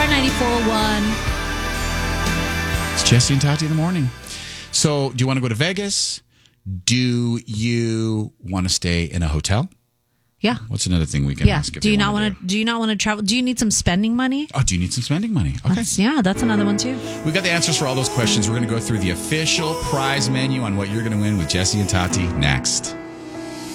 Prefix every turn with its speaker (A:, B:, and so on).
A: star 94.1.
B: It's Jesse and Tati in the morning. So, do you want to go to Vegas? Do you want to stay in a hotel?
A: Yeah.
B: What's another thing we can ask?
A: Do you not want to travel? Do you need some spending money?
B: Oh, do you need some spending money? Okay.
A: That's another one too.
B: We got the answers for all those questions. We're going to go through the official prize menu on what you're going to win with Jesse and Tati next.